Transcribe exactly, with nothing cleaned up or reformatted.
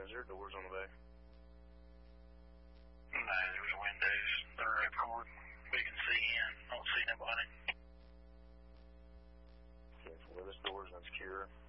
Is there doors on the back? No, there's windows. They're airport. We can see in. Don't see nobody. Okay, well, this door's unsecure.